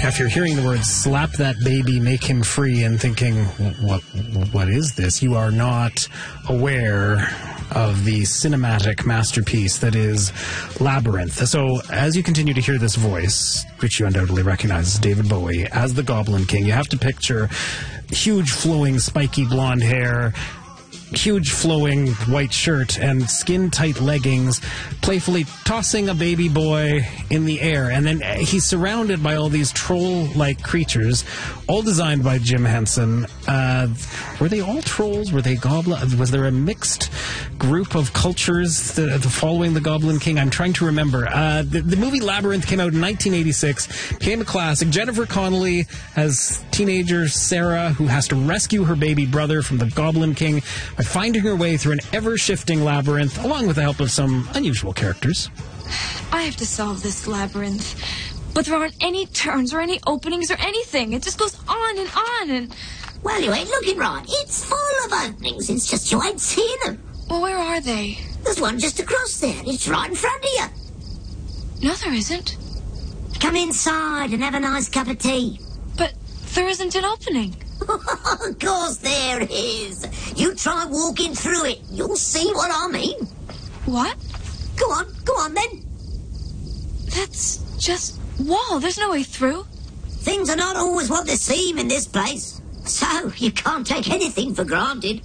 If you're hearing the words "slap that baby, make him free" and thinking, what is this? You are not aware of the cinematic masterpiece that is Labyrinth. So as you continue to hear this voice, which you undoubtedly recognize as David Bowie, as the Goblin King, you have to picture huge flowing spiky blonde hair, huge flowing white shirt, and skin-tight leggings, playfully tossing a baby boy in the air. And then he's surrounded by all these troll-like creatures, all designed by Jim Henson. Were they all trolls? Were they goblins? Was there a mixed group of cultures following the Goblin King? I'm trying to remember. The movie Labyrinth came out in 1986, became a classic. Jennifer Connelly as teenager Sarah, who has to rescue her baby brother from the Goblin King by finding her way through an ever-shifting labyrinth, along with the help of some unusual characters. I have to solve this labyrinth, but there aren't any turns or any openings or anything. It just goes on and on and... Well, you ain't looking right. It's full of openings. It's just you ain't seeing them. Well, where are they? There's one just across there. It's right in front of you. No, there isn't. Come inside and have a nice cup of tea. But there isn't an opening. Of course there is. You try walking through it. You'll see what I mean. What? Go on then. That's just wall. There's no way through. Things are not always what they seem in this place. So you can't take anything for granted.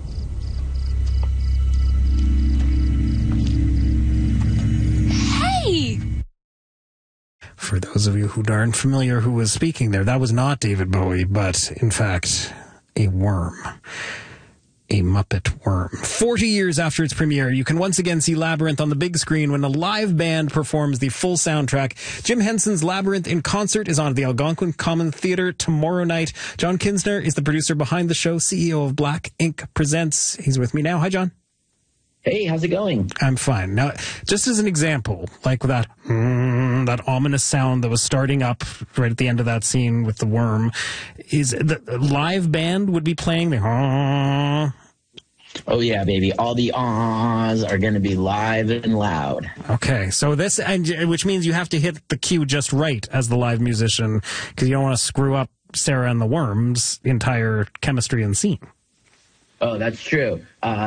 Hey! For those of you who aren't familiar who was speaking there, that was not David Bowie, but in fact, a worm. A Muppet worm. 40 years after its premiere, you can once again see Labyrinth on the big screen when a live band performs the full soundtrack. Jim Henson's Labyrinth in concert is on at the Algonquin Common Theatre tomorrow night. John Kinsner is the producer behind the show, CEO of Black Ink Presents. He's with me now. Hi, John. Hey, how's it going? I'm fine. Now, just as an example, like that ominous sound that was starting up right at the end of that scene with the worm, is the live band would be playing the Oh yeah, baby. All the ahs are going to be live and loud. Okay, so this, which means you have to hit the cue just right as the live musician, because you don't want to screw up Sarah and the Worm's entire chemistry and scene. Oh, that's true.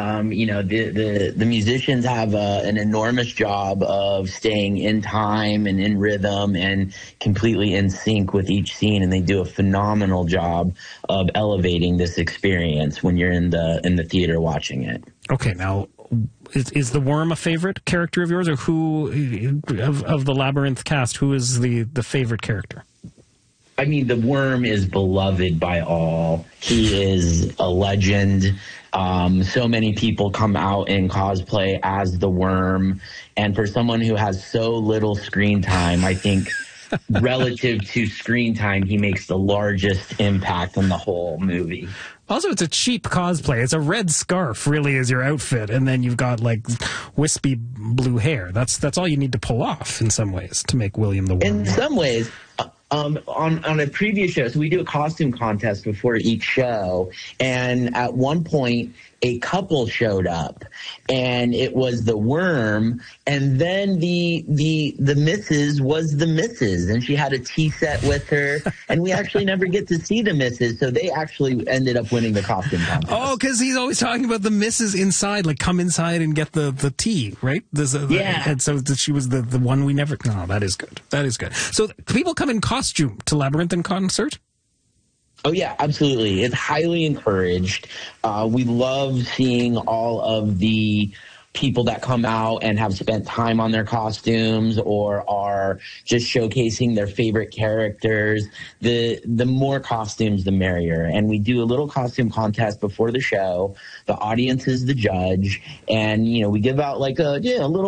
The musicians have an enormous job of staying in time and in rhythm and completely in sync with each scene, and they do a phenomenal job of elevating this experience when you're in the theater watching it. Okay, now is the Worm a favorite character of yours, or who of the Labyrinth cast? Who is the favorite character? I mean, the Worm is beloved by all. He is a legend. So many people come out in cosplay as the Worm. And for someone who has so little screen time, I think relative to screen time, he makes the largest impact on the whole movie. Also, it's a cheap cosplay. It's a red scarf, really, is your outfit. And then you've got, like, wispy blue hair. That's all you need to pull off, in some ways, to make William the Worm. In some ways, on a previous show, so we do a costume contest before each show, and at one point a couple showed up, and it was the Worm, and then the Mrs. was the Mrs., and she had a tea set with her, and we actually never get to see the Mrs., so they actually ended up winning the costume contest. Oh, because he's always talking about the Mrs. inside, like come inside and get the tea, right? Yeah. And so she was the one we never... No, that is good. That is good. So people come in costume to Labyrinth in concert? Oh, yeah, absolutely. It's highly encouraged. We love seeing all of the people that come out and have spent time on their costumes or are just showcasing their favorite characters. The more costumes, the merrier. And we do a little costume contest before the show. The audience is the judge. And, we give out like a little